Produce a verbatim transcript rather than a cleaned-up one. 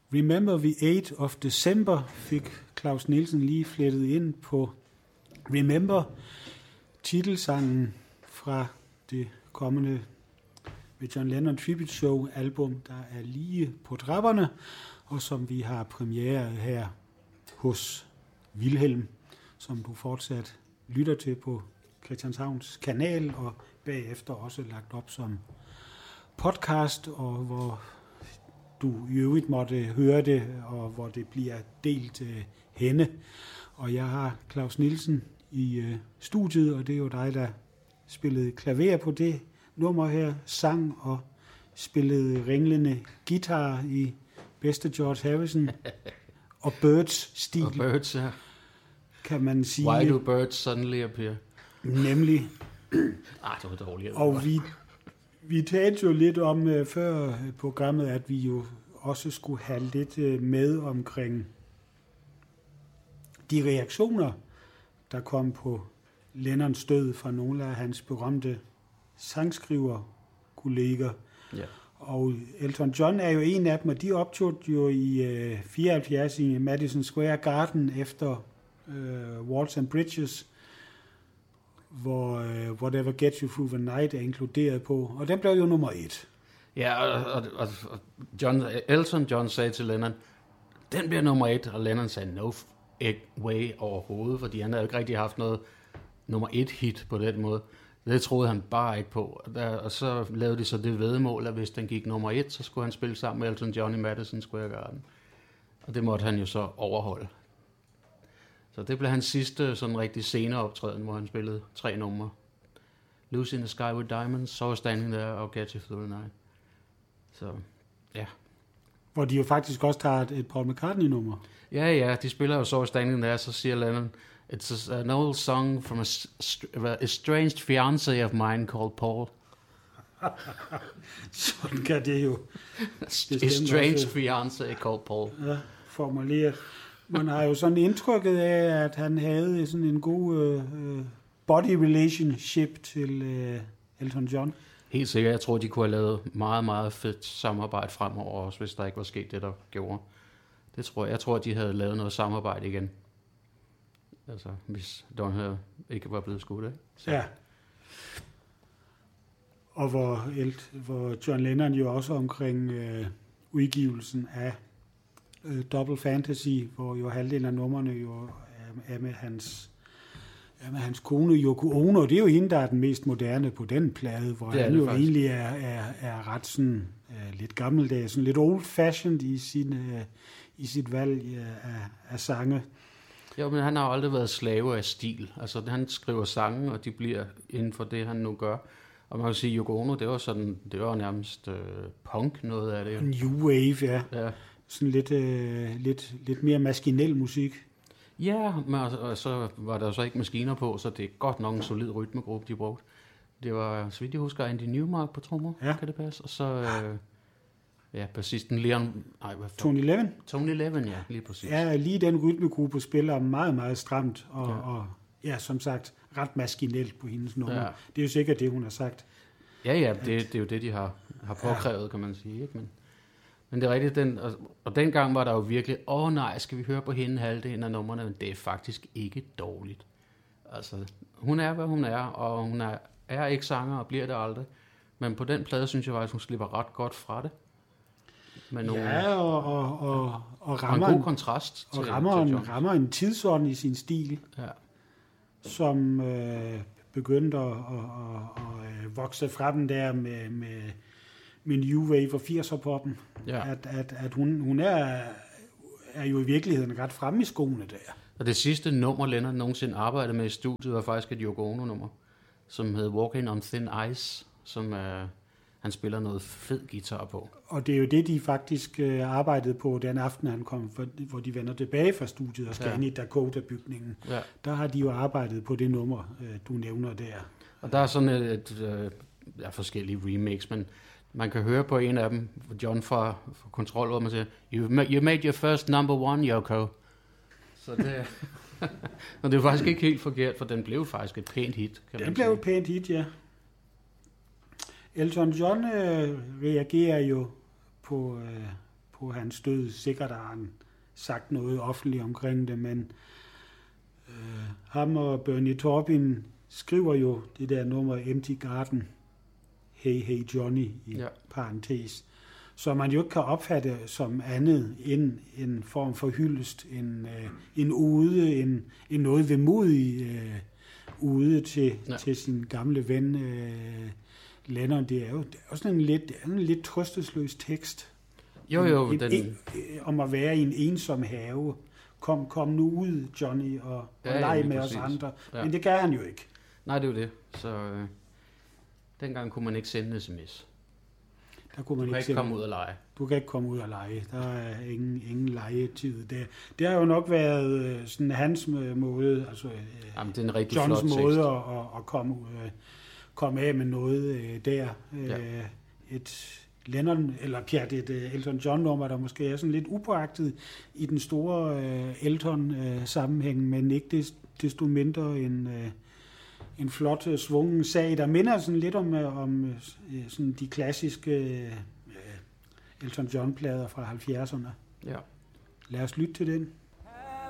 Remember the eighth of December fik Claus Nielsen lige flettet ind på Remember, titelsangen fra det kommende ved John Lennon Tribute Show album, der er lige på trapperne, og som vi har premieret her hos Vilhelm, som du fortsat lytter til på Christianshavns kanal, og bagefter også lagt op som podcast, og hvor du i øvrigt måtte høre det, og hvor det bliver delt uh, henne. Og jeg har Claus Nielsen i uh, studiet, og det er jo dig, der spillede klaver på det nummer her, sang og spillede ringlende guitar i bedste George Harrison og Birds-stil. Og Birds, ja. Kan man sige. Why do birds suddenly appear? Nemlig. Ah, det var dårligt. Og vi, vi talte jo lidt om uh, før programmet, at vi jo også skulle have lidt uh, med omkring de reaktioner, der kom på Lennons død fra nogle af hans berømte sangskriver-kolleger. Ja. Og Elton John er jo en af dem, og de optog jo i uh, fireoghalvfjerds i Madison Square Garden efter uh, Walls and Bridges, hvor uh, Whatever Gets You Through the Night er inkluderet på, og den blev jo nummer et. Ja, og, og, og John, Elton John sagde til Lennon, den bliver nummer et, og Lennon sagde, no way overhovedet, fordi han havde ikke rigtig haft noget nummer et hit på den måde. Det troede han bare ikke på. Og, der, og så lavede de så det væddemål, at hvis den gik nummer et, så skulle han spille sammen med Elton John i Madison Square Garden. Og det måtte han jo så overholde. Så det blev hans sidste sådan rigtig sceneoptræden, hvor han spillede tre numre. Lucy in the Sky with Diamonds, So Standing There og Get You Through the Night. Så, ja. Hvor de jo faktisk også tager et, et Paul McCartney-nummer. Ja, ja, de spiller jo So Standing There, så siger Lennon, it's a, an old song from a, a estranged fiancé of mine called Paul. Sådan kan det jo. Estranged fiancé called Paul. Ja, formuleret. Man har jo sådan indtrykket af, at han havde sådan en god uh, body relationship til uh, Elton John. Helt sikkert. Jeg tror, de kunne have lavet meget, meget fedt samarbejde fremover også, hvis der ikke var sket det, der gjorde. Det tror jeg. Jeg tror, de havde lavet noget samarbejde igen. Altså, hvis Don her ikke var blevet skudt, ikke? Så. Ja. Og hvor, Elt, hvor John Lennon jo også omkring uh, udgivelsen af uh, Double Fantasy, hvor jo halvdelen af numrene jo er, er med hans... Ja, med hans kone Yoko Ono, det er jo hende, der er den mest moderne på den plade, hvor han jo faktisk egentlig er, er, er ret sådan, uh, lidt gammeldags, sådan lidt old-fashioned i, sin, uh, i sit valg uh, af, af sange. Jo, men han har jo aldrig været slave af stil. Altså, han skriver sange, og de bliver inden for det, han nu gør. Og man kan sige, Yoko Ono, det var sådan, det var nærmest uh, punk, noget af det. Jo. New wave, ja. Ja. Sådan lidt, uh, lidt, lidt mere maskinel musik. Ja, men og så var der så ikke maskiner på, så det er godt nok en solid rytmegruppe, de brugte. Det var, så vidt jeg husker, Andy Newmark på trommer, ja. Kan det passe? Og så, øh, ja, bassisten Leon... Nej, hvad Tony Levin. Tony Levin, ja, lige præcis. Ja, lige den rytmegruppe spiller meget, meget stramt, og ja, og, ja som sagt, ret maskinelt på hendes nummer. Ja. Det er jo sikkert det, hun har sagt. Ja, ja, det, det er jo det, de har, har påkrævet, ja, kan man sige, ikke? Men... Men det er rigtigt, den, og, og dengang var der jo virkelig, åh oh, nej, skal vi høre på hende halvdelen af numrene, men det er faktisk ikke dårligt. Altså, hun er, hvad hun er, og hun er, er ikke sanger, og bliver det aldrig. Men på den plade, synes jeg faktisk, hun slipper ret godt fra det. Med nogle, ja, og, og, og, og rammer og en god kontrast og til, rammer, til en, rammer en tidsånd i sin stil, ja, som øh, begyndte at, at, at, at vokse fra den der med... med min New Wave og firser-poppen, ja, at, at, at hun, hun er, er jo i virkeligheden ret fremme i skoene der. Og det sidste nummer, Lennon nogensinde arbejdede med i studiet, var faktisk et Yoko Ono-nummer, som hed Walking on Thin Ice, som uh, han spiller noget fed guitar på. Og det er jo det, de faktisk uh, arbejdede på den aften, han kom, for, hvor de vender tilbage fra studiet og skal, ja, ind i Dakota-bygningen. Ja. Der har de jo arbejdet på det nummer, uh, du nævner der. Og der er sådan et, et uh, ja, forskellige remix, men man kan høre på en af dem, John fra, fra Kontrol, hvor man siger, you made, you made your first number one, Yoko. Så det, og det er faktisk ikke helt forkert, for den blev faktisk et pænt hit, kan den man blev sige. et pænt hit, ja. Elton John øh, reagerer jo på, øh, på hans død. Sikkert har han sagt noget offentligt omkring det, men øh, ham og Bernie Taupin skriver jo det der nummer Empty Garden, Hey Hey Johnny i ja. parentes, så man jo ikke kan opfatte som andet end en form for hyldest, en, øh, en ude, en, en noget vemodig øh, ude til, ja. til sin gamle ven øh, Lennon. Det er jo, det er jo sådan en lidt, det er en lidt trøstesløs tekst. Jo, jo. En, den... en, om at være i en ensom have. Kom, kom nu ud, Johnny, og, og ja, leg med præcis. os andre. Ja. Men det gør han jo ikke. Nej, det er jo det. Så øh, dengang kunne man ikke sende sms. Der kunne man du kan ikke, ikke komme ud og lege. Du kan ikke komme ud og lege. Der er ingen, ingen legetid der. Det har jo nok været sådan hans måde, altså Jamen, det er en rigtig Johns flot måde tekst. at, at komme, komme af med noget der. Ja. Et Lennon, eller Pierre, det er et Elton John-nummer, der måske er sådan lidt upåagtet i den store Elton-sammenhæng, men ikke desto mindre en... En flot, svungen sag, der minder sådan lidt om, om sådan de klassiske uh, Elton John-plader fra halvfjerdserne. Ja. Lad os lytte til den.